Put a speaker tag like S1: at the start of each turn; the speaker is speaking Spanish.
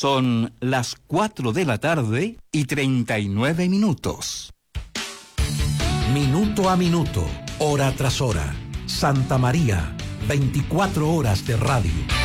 S1: Son las 4 de la tarde y 39 minutos.
S2: Minuto a minuto, hora tras hora. Santa María, 24 horas de radio.